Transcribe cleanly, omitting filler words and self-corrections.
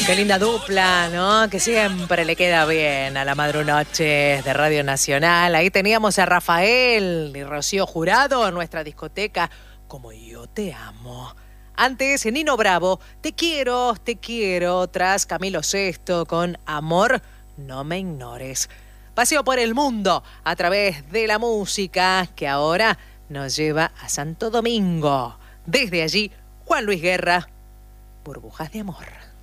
Qué linda dupla, ¿no? Que siempre le queda bien a la Madrunoches de Radio Nacional. Ahí teníamos a Rafael y Rocío Jurado en nuestra discoteca Como Yo Te Amo. Antes, Nino Bravo, Te quiero, tras Camilo Sesto con Amor, no me ignores. Paseo por el mundo a través de la música que ahora nos lleva a Santo Domingo. Desde allí, Juan Luis Guerra, Burbujas de Amor.